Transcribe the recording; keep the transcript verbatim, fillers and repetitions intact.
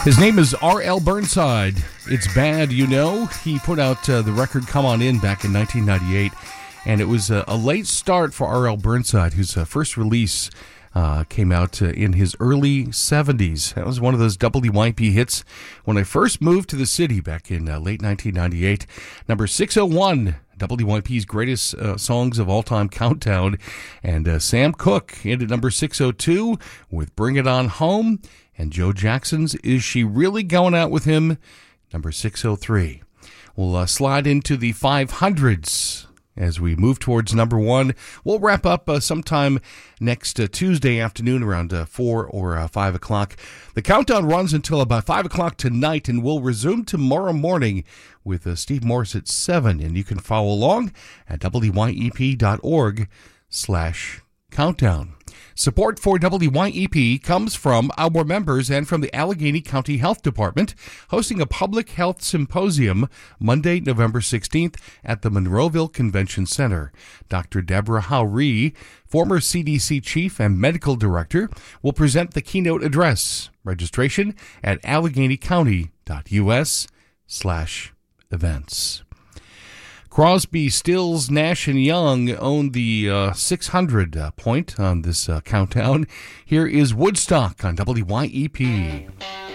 His name is R L Burnside. It's Bad, You Know. He put out uh, the record Come On In back in nineteen ninety-eight, and it was a, a late start for R L Burnside, whose uh, first release uh, came out uh, in his early seventies. That was one of those W Y P hits when I first moved to the city back in uh, late nineteen ninety-eight. Number six oh one, W Y P's greatest uh, songs of all time countdown, and uh, Sam Cooke into number six oh two with Bring It On Home, and Joe Jackson's Is She Really Going Out With Him, number six oh three. We'll uh, slide into the five hundreds as we move towards number one. We'll wrap up uh, sometime next uh, Tuesday afternoon around uh, four or uh, five o'clock. The countdown runs until about five o'clock tonight, and we'll resume tomorrow morning with uh, Steve Morris at seven, and you can follow along at W Y E P dot org slash countdown. Support for W Y E P comes from our members and from the Allegheny County Health Department, hosting a public health symposium Monday, November sixteenth at the Monroeville Convention Center. Doctor Deborah Howrey, former C D C chief and medical director, will present the keynote address. Registration at allegheny county dot U S slash events. Crosby, Stills, Nash, and Young own the uh, six hundred uh, point on this uh, countdown. Here is Woodstock on W Y E P.